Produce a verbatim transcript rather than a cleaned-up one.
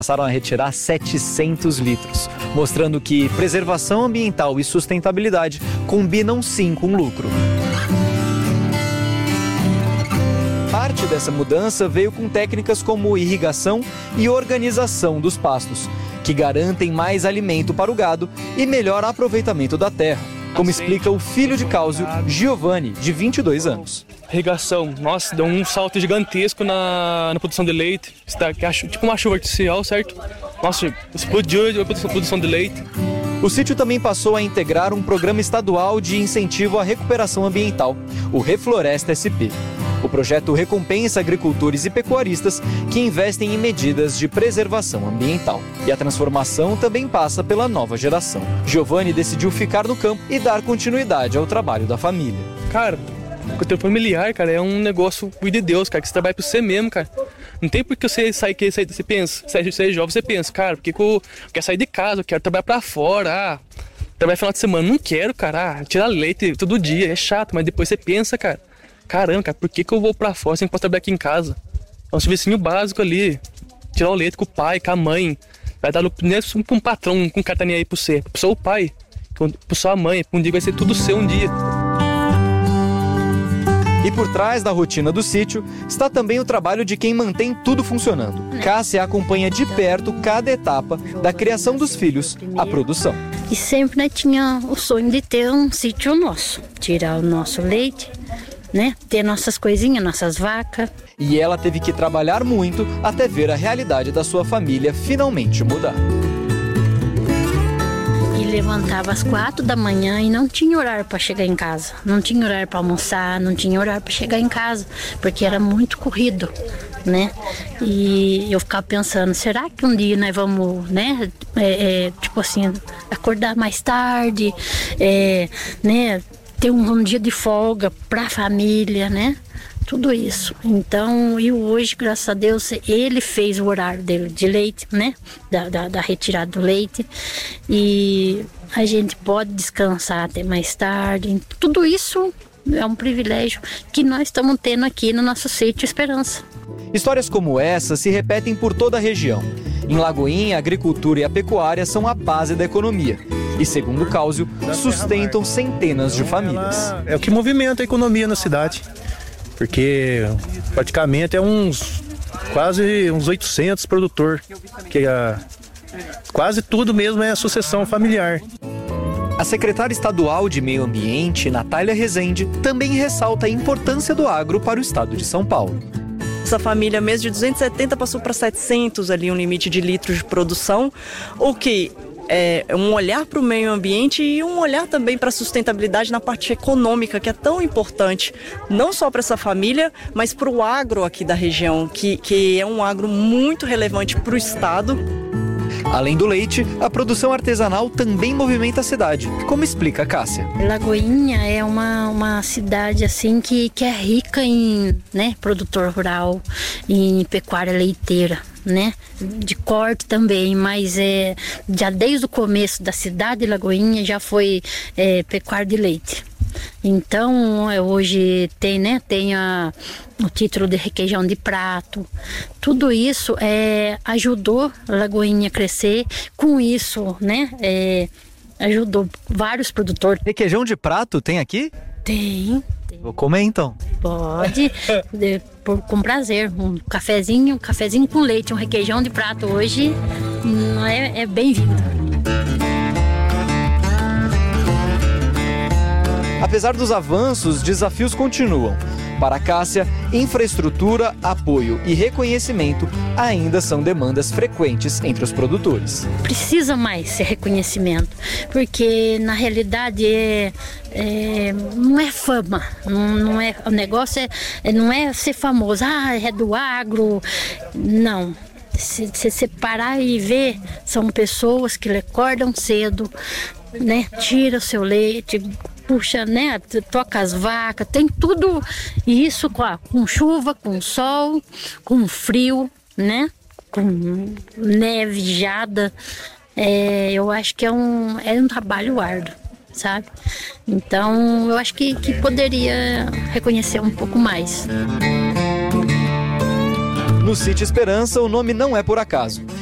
passaram a retirar setecentos litros, mostrando que preservação ambiental e sustentabilidade combinam sim com lucro. Parte dessa mudança veio com técnicas como irrigação e organização dos pastos, que garantem mais alimento para o gado e melhor aproveitamento da terra, como explica o filho de Cáusio, Giovanni, de vinte e dois anos. Irrigação, nossa, deu um salto gigantesco na, na produção de leite. Está, que é tipo uma chuva artificial, certo? Nossa, explodiu a produção de leite. O sítio também passou a integrar um programa estadual de incentivo à recuperação ambiental, o Refloresta S P. O projeto recompensa agricultores e pecuaristas que investem em medidas de preservação ambiental. E a transformação também passa pela nova geração. Giovanni decidiu ficar no campo e dar continuidade ao trabalho da família. Cara, o teu familiar, cara, é um negócio de Deus, cara, que você trabalha pra você mesmo, cara. Não tem por que você sair, que você, você pensa, você é jovem, você pensa, cara, porque eu quero sair de casa, eu quero trabalhar pra fora, ah, trabalhar final de semana, não quero, cara, ah, tirar leite todo dia, é chato, mas depois você pensa, cara, caramba, cara, por que, que eu vou pra fora se eu posso trabalhar aqui em casa? É um serviço básico ali, tirar o leite com o pai, com a mãe, vai dar nem com um patrão, com um cara tá nem aí pra você, pro seu pai, pro sua mãe, um dia vai ser tudo seu um dia. E por trás da rotina do sítio está também o trabalho de quem mantém tudo funcionando. Cássia acompanha de perto cada etapa da criação dos filhos à produção. E sempre, né, tinha o sonho de ter um sítio nosso, tirar o nosso leite, né, ter nossas coisinhas, nossas vacas. E ela teve que trabalhar muito até ver a realidade da sua família finalmente mudar. Levantava às quatro da manhã e não tinha horário para chegar em casa. Não tinha horário para almoçar, não tinha horário para chegar em casa, porque era muito corrido, né? E eu ficava pensando, será que um dia nós vamos, né? É, é, tipo assim, acordar mais tarde, é, né? Ter um, um dia de folga para a família, né? Tudo isso. Então, e hoje, graças a Deus, ele fez o horário dele de leite, né? Da, da, da retirada do leite. E a gente pode descansar até mais tarde. Tudo isso é um privilégio que nós estamos tendo aqui no nosso sítio Esperança. Histórias como essa se repetem por toda a região. Em Lagoinha, a agricultura e a pecuária são a base da economia. E, segundo Cáusio, sustentam centenas de famílias. É o que movimenta a economia na cidade. Porque praticamente é uns quase uns oitocentos produtores, que a, quase tudo mesmo é a sucessão familiar. A secretária estadual de Meio Ambiente, Natália Rezende, também ressalta a importância do agro para o estado de São Paulo. Essa família, mês de duzentos e setenta, passou para setecentos ali, um limite de litros de produção, o que é um olhar para o meio ambiente e um olhar também para a sustentabilidade na parte econômica, que é tão importante, não só para essa família, mas para o agro aqui da região, que, que é um agro muito relevante para o estado. Além do leite, a produção artesanal também movimenta a cidade, como explica a Cássia. Lagoinha é uma, uma cidade assim que, que é rica em, né, produtor rural, em pecuária leiteira, né, de corte também, mas é, já desde o começo da cidade de Lagoinha já foi é, pecuária de leite. Então hoje tem, né, tem a, o título de requeijão de prato. Tudo isso é, ajudou a Lagoinha a crescer. Com isso, né, é, ajudou vários produtores. Requeijão de prato tem aqui? Tem. tem. Vou comer então. Pode, de, por, com prazer. Um cafezinho, um cafezinho com leite, um requeijão de prato hoje não é, é bem-vindo. Apesar dos avanços, desafios continuam. Para a Cássia, infraestrutura, apoio e reconhecimento ainda são demandas frequentes entre os produtores. Precisa mais esse reconhecimento, porque na realidade é, é, não é fama, não, não é, o negócio é, não é ser famoso, ah, é do agro, não. Se você separar e ver, são pessoas que acordam cedo, né, tira o seu leite, puxa, né, toca as vacas, tem tudo isso com, a, com chuva, com sol, com frio, né, com neve, geada. É, eu acho que é um, é um trabalho árduo, sabe? Então eu acho que, que poderia reconhecer um pouco mais. No Sítio Esperança, o nome não é por acaso.